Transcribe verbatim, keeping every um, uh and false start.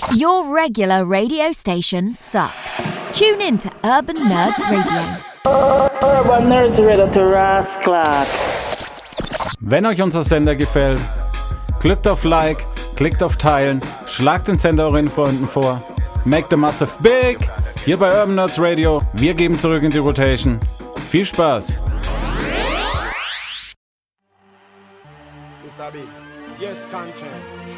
Your regular radio station sucks. Tune in to Urban Nerds Radio. Urban Nerds Radio to Rasclat. Wenn euch unser Sender gefällt, klickt auf Like, klickt auf Teilen, schlagt den Sender euren Freunden vor. Make the massive big! Hier bei Urban Nerds Radio. Wir geben zurück in die Rotation. Viel Spaß! Yes, conscience.